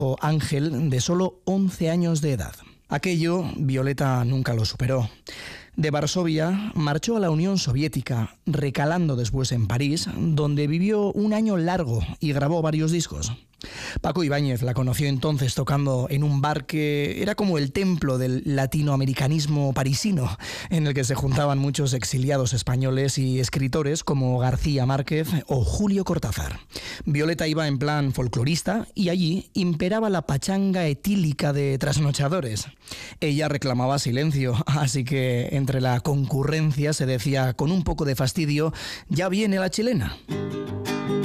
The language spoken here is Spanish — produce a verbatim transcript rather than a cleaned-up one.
Ángel, de solo once años de edad. Aquello, Violeta nunca lo superó. De Varsovia marchó a la Unión Soviética, recalando después en París, donde vivió un año largo y grabó varios discos. Paco Ibáñez la conoció entonces tocando en un bar que era como el templo del latinoamericanismo parisino, en el que se juntaban muchos exiliados españoles y escritores como García Márquez o Julio Cortázar. Violeta iba en plan folclorista y allí imperaba la pachanga etílica de trasnochadores. Ella reclamaba silencio, así que entre la concurrencia se decía con un poco de fastidio: «Ya viene la chilena».